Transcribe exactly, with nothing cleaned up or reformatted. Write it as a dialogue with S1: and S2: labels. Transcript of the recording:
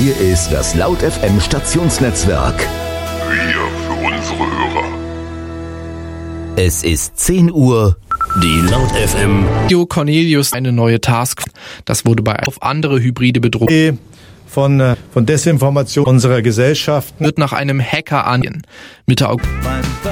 S1: Hier ist das Laut F M Stationsnetzwerk.
S2: Wir für unsere Hörer.
S1: Es ist zehn Uhr.
S3: Die Laut F M
S4: Dio Cornelius, eine neue Task. Das wurde bei auf andere hybride Bedrohungen
S5: von, von Desinformation unserer Gesellschaft
S4: wird nach einem Hacker an Mitte August.